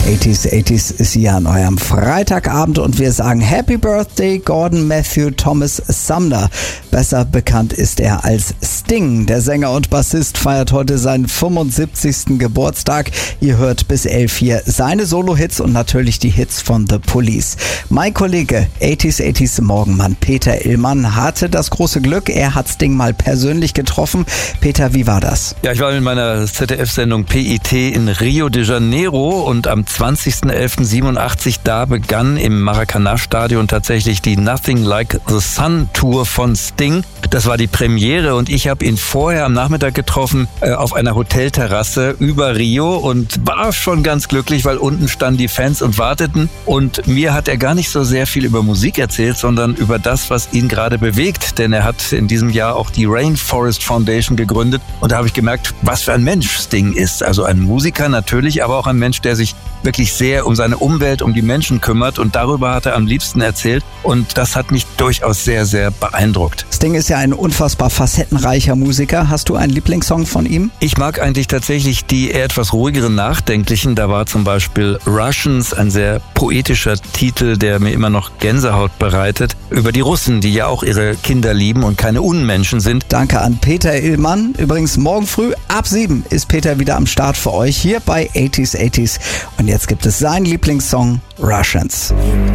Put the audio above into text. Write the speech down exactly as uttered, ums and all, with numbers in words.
achtziger, achtziger ist hier an eurem Freitagabend und wir sagen Happy Birthday Gordon Matthew Thomas Sumner. Besser bekannt ist er als Sting. Der Sänger und Bassist feiert heute seinen fünfundsiebzigsten Geburtstag. Ihr hört bis elf hier seine Solo-Hits und natürlich die Hits von The Police. Mein Kollege achtziger, achtziger Morgenmann Peter Illmann hatte das große Glück, er hat Sting mal persönlich getroffen. Peter, wie war das? Ja, ich war in meiner Z D F-Sendung P I T in Rio de Janeiro und am zwanzigsten elften siebenundachtzig da begann im Maracanã-Stadion tatsächlich die Nothing Like the Sun Tour von Sting. Das war die Premiere und ich habe ihn vorher am Nachmittag getroffen äh, auf einer Hotelterrasse über Rio und war schon ganz glücklich, weil unten standen die Fans und warteten und mir hat er gar nicht so sehr viel über Musik erzählt, sondern über das, was ihn gerade bewegt, denn er hat in diesem Jahr auch die Rainforest Foundation gegründet und da habe ich gemerkt, was für ein Mensch Sting ist. Also ein Musiker natürlich, aber auch ein Mensch, der sich wirklich sehr um seine Umwelt, um die Menschen kümmert und darüber hat er am liebsten erzählt und das hat mich durchaus sehr, sehr beeindruckt. Sting ist ja ein unfassbar facettenreicher Musiker. Hast du einen Lieblingssong von ihm? Ich mag eigentlich tatsächlich die eher etwas ruhigeren, nachdenklichen. Da war zum Beispiel Russians, ein sehr poetischer Titel, der mir immer noch Gänsehaut bereitet, über die Russen, die ja auch ihre Kinder lieben und keine Unmenschen sind. Danke an Peter Illmann. Übrigens morgen früh ab sieben ist Peter wieder am Start für euch hier bei achtziger, achtziger. Und jetzt gibt es seinen Lieblingssong Russians.